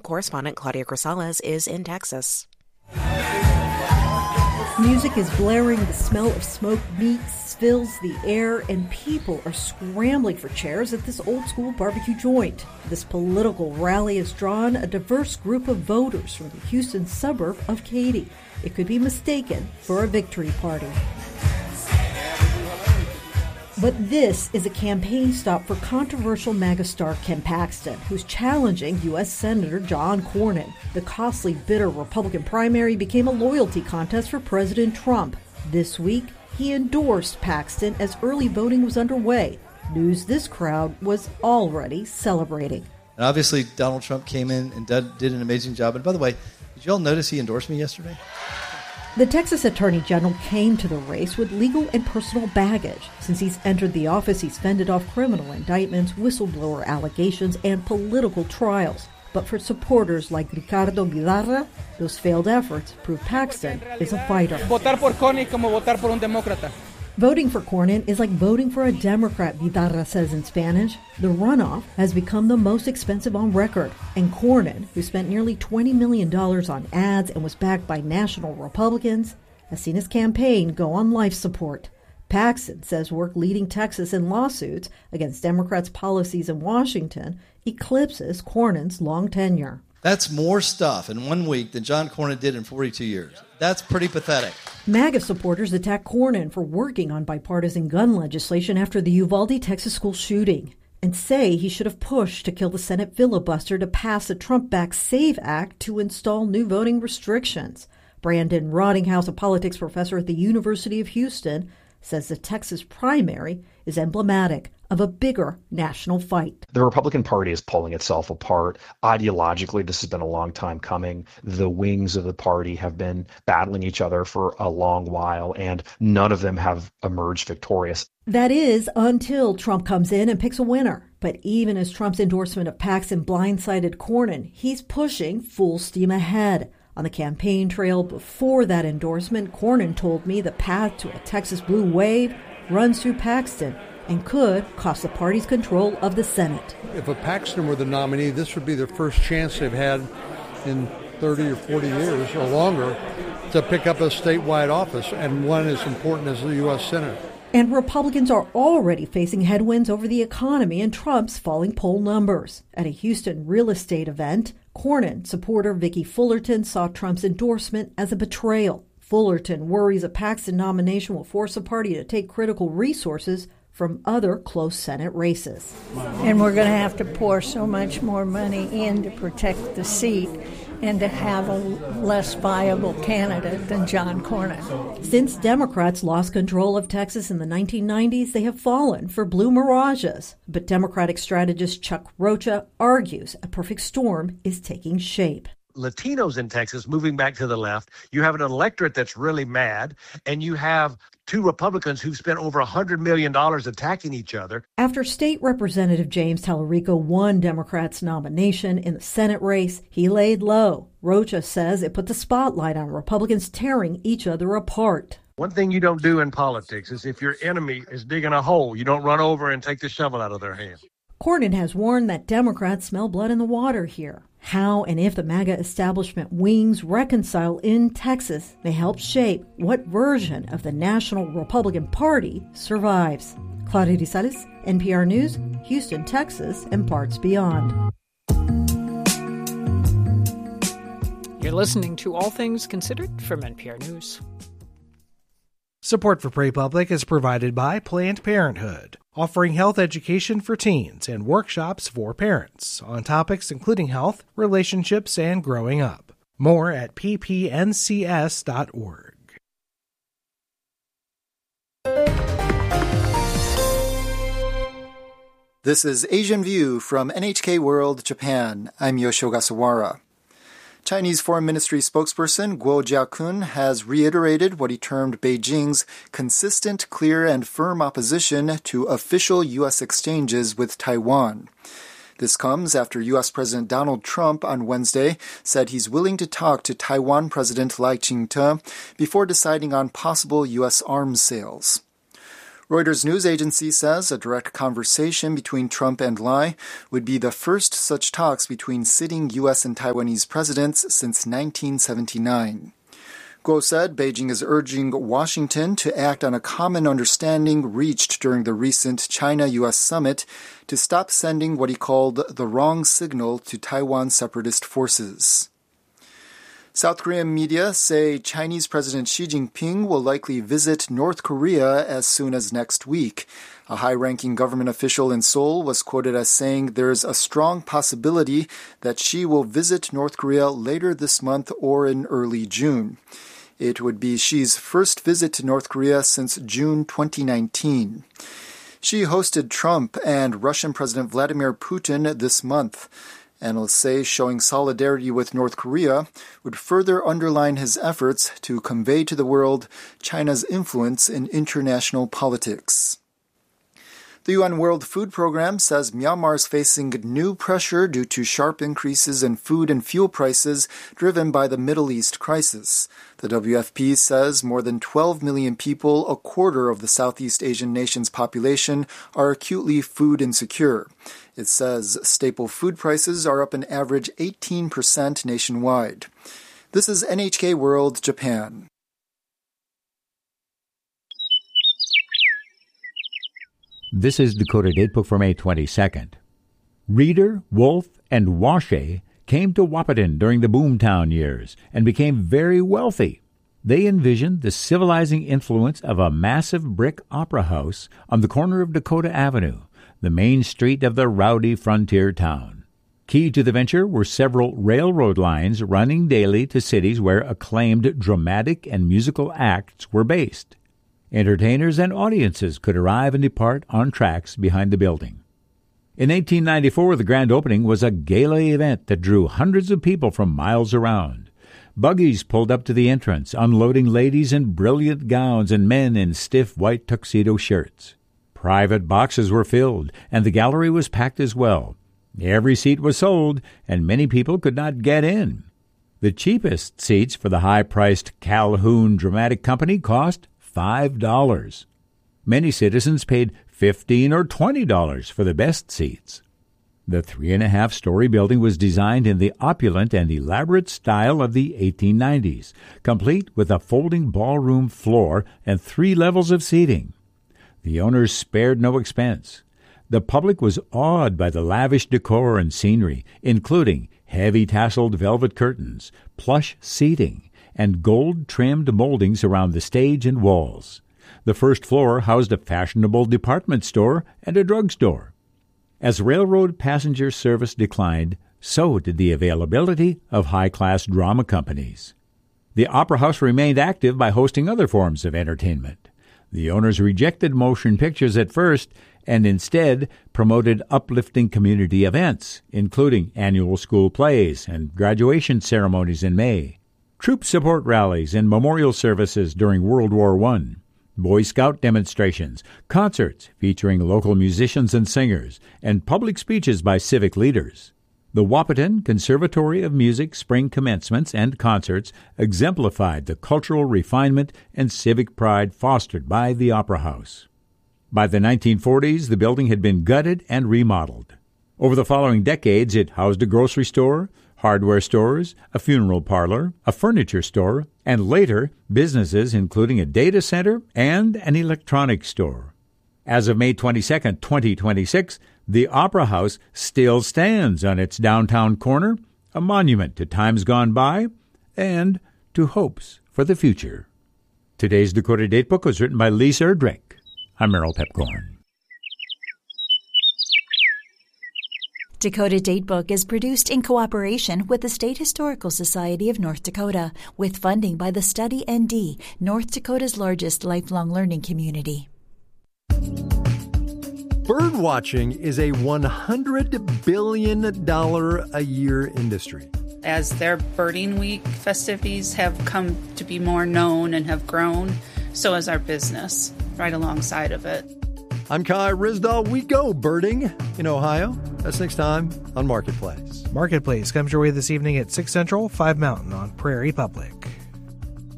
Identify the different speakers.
Speaker 1: correspondent Claudia Grisales is in Texas.
Speaker 2: Music is blaring, the smell of smoked meats fills the air, and people are scrambling for chairs at this old-school barbecue joint. This political rally has drawn a diverse group of voters from the Houston suburb of Katy. It could be mistaken for a victory party. But this is a campaign stop for controversial MAGA star Ken Paxton, who's challenging U.S. Senator John Cornyn. The costly, bitter Republican primary became a loyalty contest for President Trump. This week, he endorsed Paxton as early voting was underway. News this crowd was already celebrating.
Speaker 3: And obviously, Donald Trump came in and did an amazing job. And by the way, did you all notice he endorsed me yesterday?
Speaker 2: The Texas Attorney General came to the race with legal and personal baggage. Since he's entered the office, he's fended off criminal indictments, whistleblower allegations, and political trials. But for supporters like Ricardo Vidarra, those failed efforts prove Paxton is a fighter.
Speaker 4: Votar por Cornyn como votar por un demócrata.
Speaker 2: Voting for Cornyn is like voting for a Democrat, Vidarra says in Spanish. The runoff has become the most expensive on record, and Cornyn, who spent nearly $20 million on ads and was backed by national Republicans, has seen his campaign go on life support. Paxton says work leading Texas in lawsuits against Democrats' policies in Washington eclipses Cornyn's long tenure.
Speaker 3: That's more stuff in 1 week than John Cornyn did in 42 years. That's pretty pathetic.
Speaker 2: MAGA supporters attack Cornyn for working on bipartisan gun legislation after the Uvalde, Texas school shooting and say he should have pushed to kill the Senate filibuster to pass the Trump-backed SAVE Act to install new voting restrictions. Brandon Rottinghouse, a politics professor at the University of Houston, says the Texas primary is emblematic of a bigger national fight.
Speaker 5: The Republican Party is pulling itself apart. Ideologically, this has been a long time coming. The wings of the party have been battling each other for a long while, and none of them have emerged victorious.
Speaker 2: That is, until Trump comes in and picks a winner. But even as Trump's endorsement of Paxton blindsided Cornyn, he's pushing full steam ahead. On the campaign trail before that endorsement, Cornyn told me the path to a Texas blue wave runs through Paxton and could cost the party's control of the Senate.
Speaker 6: If a Paxton were the nominee, this would be the first chance they've had in 30 or 40 years or longer to pick up a statewide office, and one as important as the U.S. Senate.
Speaker 2: And Republicans are already facing headwinds over the economy and Trump's falling poll numbers. At a Houston real estate event, Cornyn supporter Vicki Fullerton saw Trump's endorsement as a betrayal. Fullerton worries a Paxton nomination will force the party to take critical resources from other close Senate races.
Speaker 7: And we're going to have to pour so much more money in to protect the seat and to have a less viable candidate than John Cornyn.
Speaker 2: Since Democrats lost control of Texas in the 1990s, they have fallen for blue mirages. But Democratic strategist Chuck Rocha argues a perfect storm is taking shape.
Speaker 8: Latinos in Texas moving back to the left. You have an electorate that's really mad, and you have two Republicans who've spent over $100 million attacking each other.
Speaker 2: After State Representative James Tallarico won Democrats' nomination in the Senate race, he laid low. Rocha says it put the spotlight on Republicans tearing each other apart.
Speaker 8: One thing you don't do in politics is if your enemy is digging a hole, you don't run over and take the shovel out of their hand.
Speaker 2: Cornyn has warned that Democrats smell blood in the water here. How and if the MAGA establishment wings reconcile in Texas may help shape what version of the National Republican Party survives. Claudia Grisales, NPR News, Houston, Texas, and parts beyond.
Speaker 9: You're listening to All Things Considered from NPR News.
Speaker 10: Support for Pray Public is provided by Planned Parenthood, offering health education for teens and workshops for parents on topics including health, relationships, and growing up. More at ppncs.org.
Speaker 11: This is Asian View from NHK World Japan. I'm Yoshio Gasawara. Chinese Foreign Ministry spokesperson Guo Jiakun has reiterated what he termed Beijing's consistent, clear, and firm opposition to official U.S. exchanges with Taiwan. This comes after U.S. President Donald Trump on Wednesday said he's willing to talk to Taiwan President Lai Ching-te before deciding on possible U.S. arms sales. Reuters news agency says a direct conversation between Trump and Lai would be the first such talks between sitting U.S. and Taiwanese presidents since 1979. Guo said Beijing is urging Washington to act on a common understanding reached during the recent China-U.S. summit to stop sending what he called the wrong signal to Taiwan separatist forces. South Korean media say Chinese President Xi Jinping will likely visit North Korea as soon as next week. A high-ranking government official in Seoul was quoted as saying there's a strong possibility that Xi will visit North Korea later this month or in early June. It would be Xi's first visit to North Korea since June 2019. Xi hosted Trump and Russian President Vladimir Putin this month. Analysts say showing solidarity with North Korea would further underline his efforts to convey to the world China's influence in international politics. The UN World Food Programme says Myanmar is facing new pressure due to sharp increases in food and fuel prices driven by the Middle East crisis. The WFP says more than 12 million people, a quarter of the Southeast Asian nation's population, are acutely food insecure. It says staple food prices are up an average 18% nationwide. This is NHK World Japan.
Speaker 12: This is Dakota Datebook for May 22nd. Reeder, Wolfe, and Washay came to Wahpeton during the Boomtown years and became very wealthy. They envisioned the civilizing influence of a massive brick opera house on the corner of Dakota Avenue, the main street of the rowdy frontier town. Key to the venture were several railroad lines running daily to cities where acclaimed dramatic and musical acts were based. Entertainers and audiences could arrive and depart on tracks behind the building. In 1894, the grand opening was a gala event that drew hundreds of people from miles around. Buggies pulled up to the entrance, unloading ladies in brilliant gowns and men in stiff white tuxedo shirts. Private boxes were filled, and the gallery was packed as well. Every seat was sold, and many people could not get in. The cheapest seats for the high-priced Calhoun Dramatic Company cost $5. Many citizens paid $15 or $20 for the best seats. The 3.5-story building was designed in the opulent and elaborate style of the 1890s, complete with a folding ballroom floor and 3 levels of seating. The owners spared no expense. The public was awed by the lavish decor and scenery, including heavy tasseled velvet curtains, plush seating, and gold-trimmed moldings around the stage and walls. The first floor housed a fashionable department store and a drugstore. As railroad passenger service declined, so did the availability of high-class drama companies. The Opera House remained active by hosting other forms of entertainment. The owners rejected motion pictures at first and instead promoted uplifting community events, including annual school plays and graduation ceremonies in May, troop support rallies and memorial services during World War I, Boy Scout demonstrations, concerts featuring local musicians and singers, and public speeches by civic leaders. The Wahpeton Conservatory of Music spring commencements and concerts exemplified the cultural refinement and civic pride fostered by the Opera House. By the 1940s, the building had been gutted and remodeled. Over the following decades, it housed a grocery store, hardware stores, a funeral parlor, a furniture store, and later businesses including a data center and an electronics store. As of May 22, 2026, the Opera House still stands on its downtown corner, a monument to times gone by and to hopes for the future. Today's Dakota Datebook was written by Lisa Erdrich. I'm Merrill Pepcorn.
Speaker 13: Dakota Datebook is produced in cooperation with the State Historical Society of North Dakota, with funding by the Study ND, North Dakota's largest lifelong learning community.
Speaker 14: Bird watching is a $100 billion a year industry.
Speaker 15: As their Birding Week festivities have come to be more known and have grown, so has our business right alongside of it.
Speaker 14: I'm Kai Rizdal. We go birding in Ohio. That's next time on Marketplace.
Speaker 10: Marketplace comes your way this evening at 6 Central, 5 Mountain on Prairie Public.